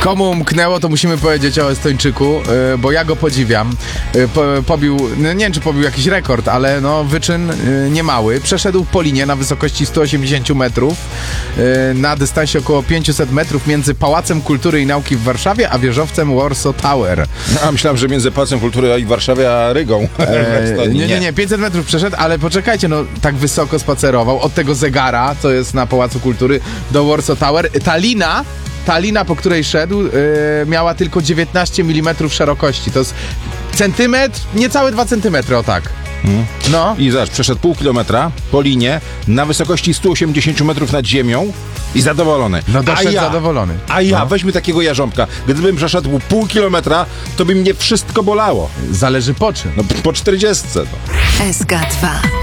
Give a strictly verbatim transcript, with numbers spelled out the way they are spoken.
Komu umknęło, to musimy powiedzieć o Estończyku, yy, bo ja go podziwiam. Yy, po, pobił, no nie wiem czy pobił jakiś rekord, ale no wyczyn yy, niemały. Przeszedł po linie na wysokości sto osiemdziesiąt metrów, yy, na dystansie około pięćset metrów między Pałacem Kultury i Nauki w Warszawie, a wieżowcem Warsaw Tower. A myślałem, że między Pałacem Kultury i Warszawie, a Rygą. Eee, nie, nie, nie, pięćset metrów przeszedł, ale poczekajcie, no tak wysoko spacerował od tego zegara, co jest na Pałacu Kultury, do Warsaw Tower. Ta lina, ta lina, po której szedł, yy, miała tylko dziewiętnaście milimetrów szerokości. To jest centymetr, niecałe dwa centymetry, o tak. Hmm. No. I zobacz, przeszedł pół kilometra po linie na wysokości sto osiemdziesiąt metrów nad ziemią i zadowolony. No doszedł a ja, zadowolony. A ja, no. weźmy takiego jarząbka. Gdybym przeszedł pół kilometra, to by mnie wszystko bolało. Zależy po czym. No po czterdziestce. No. S K dwa.